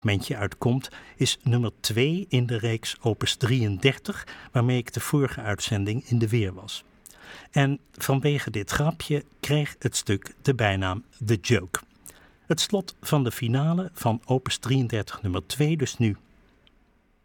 fragmentje uitkomt, is nummer 2 in de reeks Opus 33, waarmee ik de vorige uitzending in de weer was. En vanwege dit grapje kreeg het stuk de bijnaam The Joke. Het slot van de finale van Opus 33 nummer 2 dus nu